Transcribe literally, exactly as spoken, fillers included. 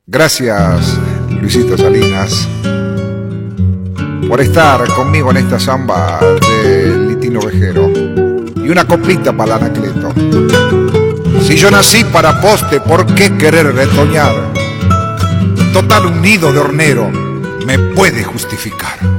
Gracias, Luisito Salinas, por estar conmigo en esta samba de Litino Vejero. Y una copita para el Anacleto. Si yo nací para poste, ¿por qué querer retoñar? Total, un nido de hornero me puede justificar.